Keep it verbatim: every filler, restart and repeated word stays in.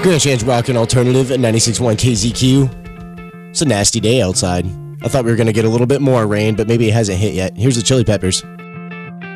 Grand Chance Rockin' Alternative at ninety-six point one K Z Q. It's a nasty day outside. I thought we were going to get a little bit more rain, but maybe it hasn't hit yet. Here's the Chili Peppers.